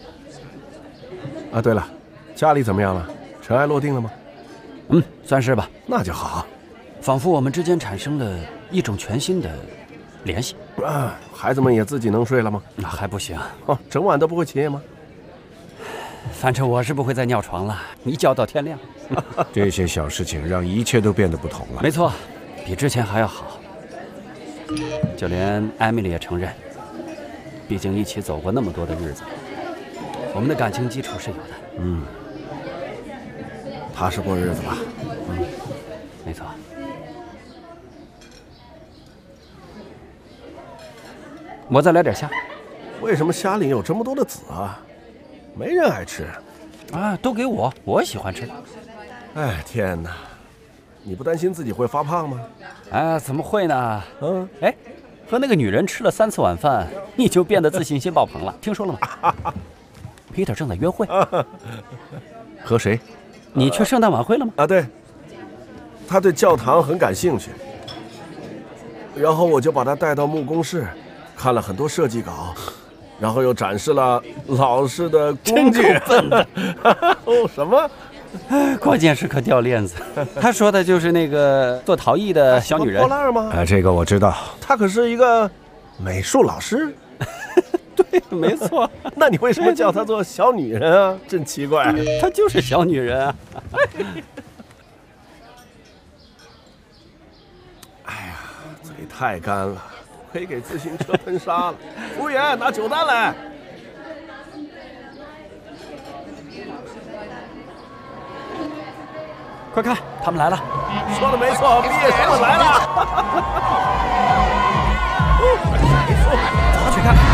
啊，对了，家里怎么样了？尘埃落定了吗？ 算是吧。 那就好， 仿佛我们之间产生了一种全新的联系。 啊，孩子们也自己能睡了吗？ 那还不行。 哦，整晚都不会起夜吗？ 反正我是不会再尿床了，一觉到天亮。 这些小事情让一切都变得不同了。 没错，比之前还要好。就连艾米丽也承认，毕竟一起走过那么多的日子，我们的感情基础是有的。 踏实过日子吧。 没错。我再来点虾。 为什么虾里有这么多的籽啊？没人爱吃。 啊，都给我，我喜欢吃。 哎，天哪！你不担心自己会发胖吗？ 啊，怎么会呢？哎，和那个女人吃了3次晚饭，你就变得自信心爆棚了，听说了吗？Peter 正在约会。 和谁？ 你去圣诞晚会了吗？ 啊，对。他对教堂很感兴趣，然后我就把他带到木工室，看了很多设计稿，然后又展示了老师的工具。 真的。 哦，什么？ 关键时刻掉链子。他说的就是那个做陶艺的小女人。 破烂吗？ 这个我知道。 他可是一个美术老师。 对，没错。 那你为什么叫她做小女人啊？真奇怪。 她就是小女人啊。 哎呀，嘴太干了，亏给自行车喷砂了。服务员，拿酒单来。 快看，他们来了！ 说的没错，毕业生们来了。 走去看。